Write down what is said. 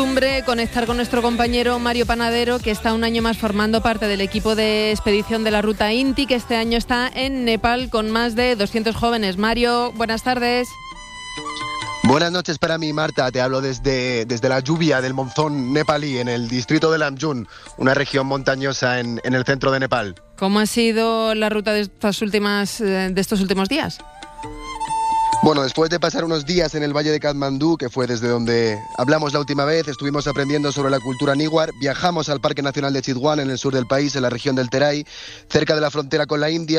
Conectar con nuestro compañero Mario Panadero, que está un año más formando parte del equipo de expedición de la Ruta Inti, que este año está en Nepal con más de 200 jóvenes. Mario, buenas tardes. Buenas noches para mí, Marta. Te hablo desde la lluvia del monzón nepalí en el distrito de Lamjung, una región montañosa en el centro de Nepal. ¿Cómo ha sido la ruta de estos últimos días? Bueno, después de pasar unos días en el valle de Katmandú, que fue desde donde hablamos la última vez, estuvimos aprendiendo sobre la cultura níguar, viajamos al Parque Nacional de Chitwan en el sur del país, en la región del Terai, cerca de la frontera con la India.